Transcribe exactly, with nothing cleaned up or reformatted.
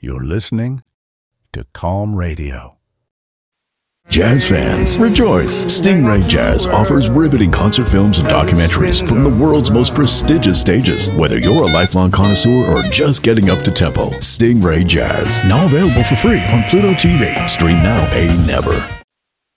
You're listening to Calm Radio. Jazz fans, rejoice! Stingray Jazz offers riveting concert films and documentaries from the world's most prestigious stages. Whether you're a lifelong connoisseur or just getting up to tempo, Stingray Jazz, now available for free on Pluto T V. Stream now, pay never.